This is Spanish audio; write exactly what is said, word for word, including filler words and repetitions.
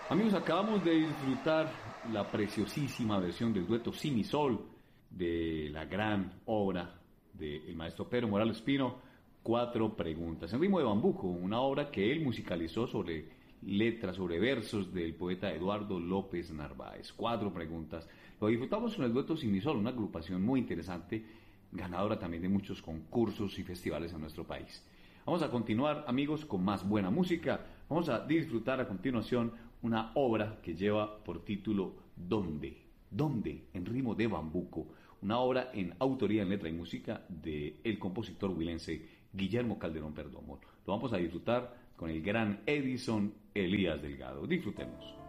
Amigos, acabamos de disfrutar la preciosísima versión del dueto Si Mi Sol de la gran obra del maestro Pedro Morales Pino, Cuatro Preguntas, en ritmo de bambuco, una obra que él musicalizó sobre letras, sobre versos del poeta Eduardo López Narváez. Cuatro Preguntas. Lo disfrutamos con el dueto Si Mi Sol, una agrupación muy interesante, ganadora también de muchos concursos y festivales en nuestro país. Vamos a continuar, amigos, con más buena música. Vamos a disfrutar a continuación una obra que lleva por título ¿Dónde? ¿Dónde? En ritmo de bambuco. Una obra en autoría en letra y música de el compositor huilense Guillermo Calderón Perdomo. Lo vamos a disfrutar con el gran Edison Elías Delgado. Disfrutemos.